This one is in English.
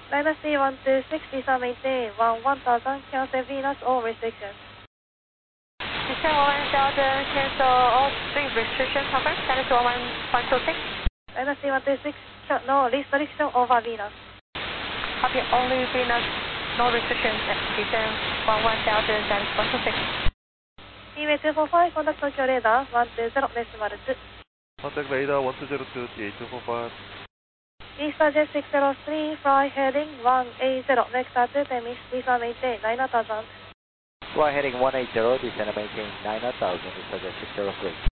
Dynasty 126, visa maintain 1000, cancel Venus, all restrictions. Descend 1000, cancel all 3 restrictions, confirm. Dynasty 126. Dynasty 126, no restriction over Venus. Copy, only Venus, no restrictions, descend 1000, Dynasty 126. Email 245, contact Tokyo radar 120, decimal 2. Contact radar 1202, TA245. Easter jet 603, fly heading 180, vector 2, Temis, visa maintain 9000. Fly heading 180, descend and maintain 9000, Easter jet 603.